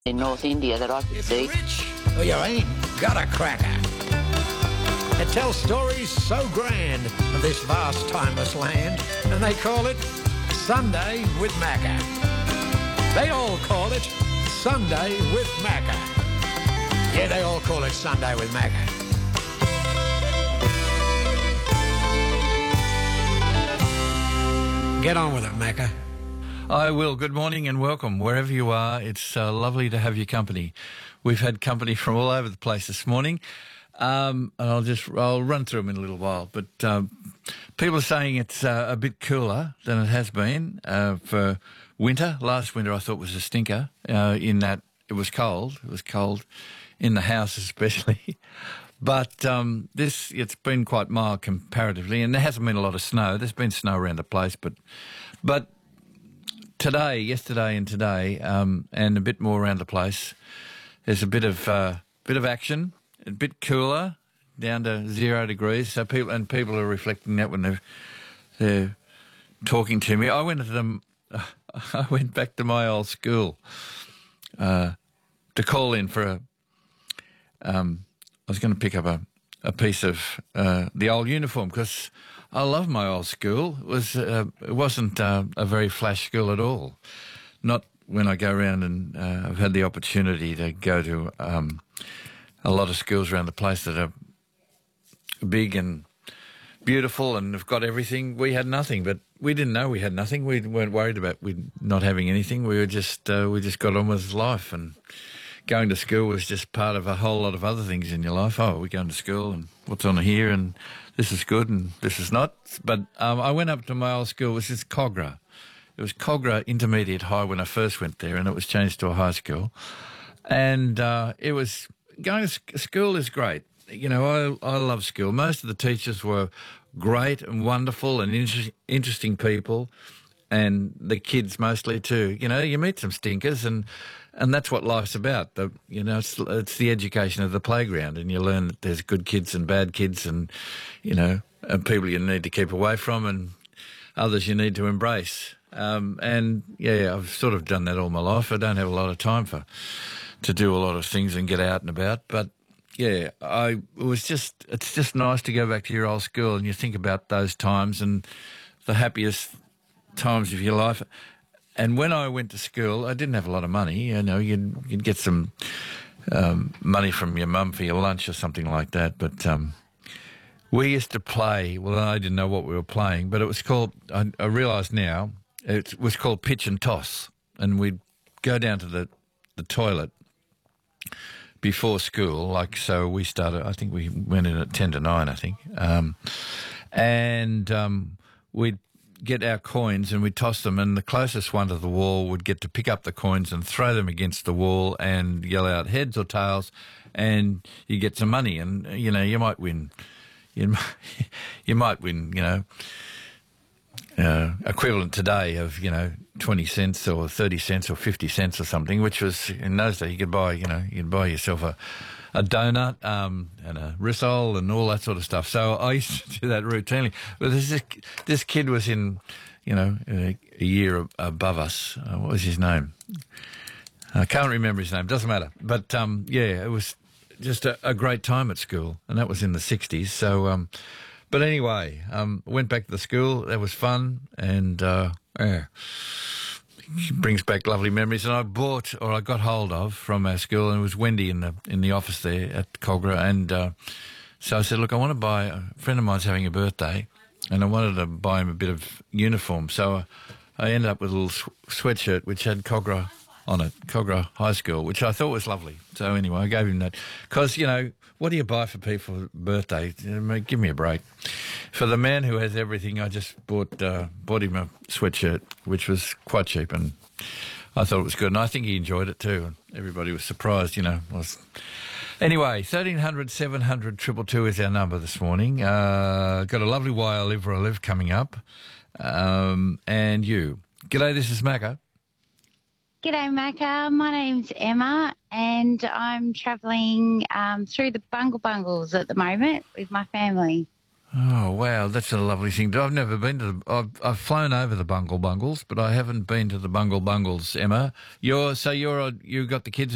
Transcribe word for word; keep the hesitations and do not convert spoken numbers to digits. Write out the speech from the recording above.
in North India that I could If see. you're rich or you ain't got a cracker. It tells stories so grand of this vast, timeless land, and they call it Sunday with Macca. They all call it Sunday with Macca. Yeah, they all call it Sunday with Macca. Get on with it, Macca. I will. Good morning and welcome. Wherever you are, it's uh, lovely to have your company. We've had company from all over the place this morning. Um, and I'll just I'll run through them in a little while. But um, people are saying it's uh, a bit cooler than it has been uh, for winter. Last winter I thought was a stinker uh, in that it was cold. It was cold in the house especially. But um, this, it's been quite mild comparatively, and there hasn't been a lot of snow. There's been snow around the place, but but today, yesterday and today, um, and a bit more around the place, there's a bit of uh, bit of action, a bit cooler, down to zero degrees. So people and people are reflecting that when they're, they're talking to me. I went to them. I went back to my old school uh, to call in for a. Um, I was going to pick up a, a piece of uh, the old uniform because I love my old school. It was uh, it wasn't uh, a very flash school at all. Not when I go around and uh, I've had the opportunity to go to um, a lot of schools around the place that are big and beautiful and have got everything. We had nothing, but we didn't know we had nothing. We weren't worried about we not having anything. We were just uh, we just got on with life, and going to school was just part of a whole lot of other things in your life. Oh, we're going to school and what's on here and this is good and this is not. But um, I went up to my old school, which is Cogra. It was Cogra Intermediate High when I first went there, and it was changed to a high school. And uh, it was, going to sc- school is great. You know, I, I love school. Most of the teachers were great and wonderful and inter- interesting people, and the kids mostly too. You know, you meet some stinkers, and and that's what life's about. The, you know, it's, it's the education of the playground, and you learn that there's good kids and bad kids, and you know, and people you need to keep away from, and others you need to embrace. Um, and yeah, I've sort of done that all my life. I don't have a lot of time for to do a lot of things and get out and about, but yeah, I it was just it's just nice to go back to your old school, and you think about those times and the happiest times of your life. And when I went to school, I didn't have a lot of money. You know, you'd, you'd get some um, money from your mum for your lunch or something like that. But um, we used to play, well, I didn't know what we were playing, but it was called, I, I realise now, it was called pitch and toss. And we'd go down to the, the toilet before school, like, so we started, I think we went in at ten to nine, I think. Um, and um, we'd get our coins and we'd toss them, and the closest one to the wall would get to pick up the coins and throw them against the wall and yell out heads or tails, and you get some money. And, you know, you might win, you might, you might win, you know, uh, equivalent today of, you know, twenty cents or thirty cents or fifty cents or something, which was, in those days, you could buy, you know, you could buy yourself a, a donut um, and a risol and all that sort of stuff. So I used to do that routinely. But this is, this kid was in, you know, a, a year above us. Uh, what was his name? I can't remember his name. Doesn't matter. But um, yeah, it was just a, a great time at school, and that was in the sixties. So, um, but anyway, um, went back to the school. That was fun, and uh, yeah. Brings back lovely memories. And I bought, or I got hold of from our school, and it was Wendy in the in the office there at Cogra, and uh, so I said, look, I want to buy, a friend of mine's having a birthday, and I wanted to buy him a bit of uniform. So I, I ended up with a little sw- sweatshirt which had Cogra on it, Cogra High School, which I thought was lovely. So anyway, I gave him that. Because, you know, what do you buy for people for birthday? Give me a break. For the man who has everything, I just bought uh, bought him a sweatshirt, which was quite cheap, and I thought it was good, and I think he enjoyed it too. And everybody was surprised, you know. Was anyway, thirteen hundred, seven hundred, two two two is our number this morning. Uh, got a lovely Why I Live Where I Live coming up, um, and you. G'day, this is Macca. G'day, Macca. My name's Emma, and I'm travelling um, through the Bungle Bungles at the moment with my family. Oh, wow, that's a lovely thing. I've never been to the... I've, I've flown over the Bungle Bungles, but I haven't been to the Bungle Bungles, Emma. You're So you're a, you got the kids